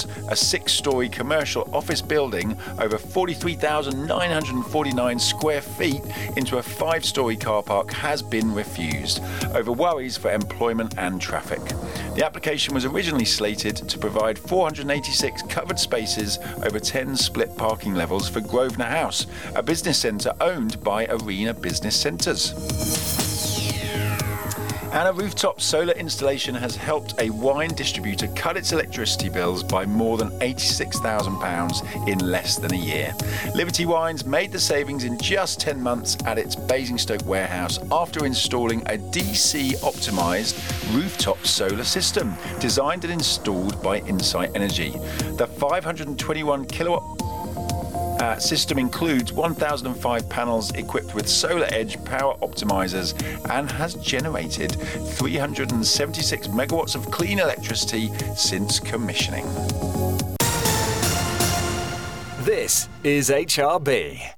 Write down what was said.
a 6-storey commercial office building over 43,949 square feet into a 5-storey car park has been refused over worries for employment and traffic. The application was originally slated to provide 486 covered spaces over 10 split parking levels for Grosvenor House, a business centre owned by Arena Business Centres. And a rooftop solar installation has helped a wine distributor cut its electricity bills by more than £86,000 in less than a year. Liberty Wines made the savings in just 10 months at its Basingstoke warehouse after installing a DC-optimised rooftop solar system designed and installed by Insight Energy. The 521 kilowatt system includes 1,005 panels equipped with Solar Edge power optimizers and has generated 376 megawatts of clean electricity since commissioning. This is HRB.